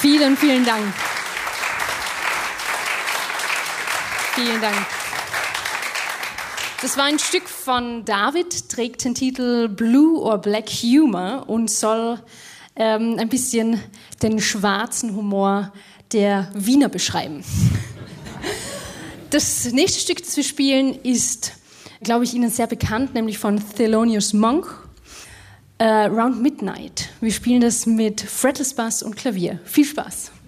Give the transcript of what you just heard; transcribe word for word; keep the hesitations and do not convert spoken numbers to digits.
Vielen, vielen Dank. Vielen Dank. Das war ein Stück von David, trägt den Titel Blue or Black Humor und soll ähm, ein bisschen den schwarzen Humor der Wiener beschreiben. Das nächste Stück, das wir spielen, ist, glaube ich, Ihnen sehr bekannt, nämlich von Thelonious Monk, äh, Round Midnight. Wir spielen das mit Fretless Bass und Klavier. Viel Spaß!